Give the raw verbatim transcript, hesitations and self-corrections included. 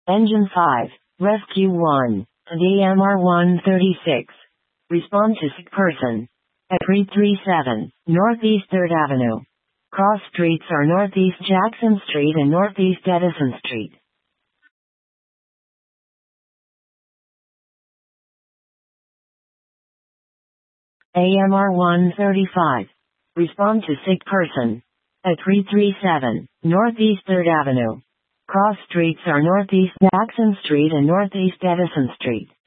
Engine five, Rescue one, and A M R one thirty-six. Respond to sick person. At three thirty-seven, Northeast third Avenue. Cross streets are Northeast Jackson Street and Northeast Edison Street. A M R one thirty-five. Respond to sick person. At three thirty-seven, Northeast third Avenue. Cross streets are Northeast Jackson Street and Northeast Edison Street.